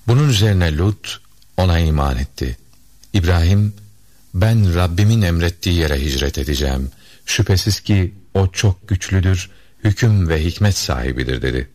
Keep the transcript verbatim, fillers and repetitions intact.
Bunun üzerine Lut ona iman etti. İbrahim, ben Rabbimin emrettiği yere hicret edeceğim. Şüphesiz ki o çok güçlüdür, hüküm ve hikmet sahibidir dedi.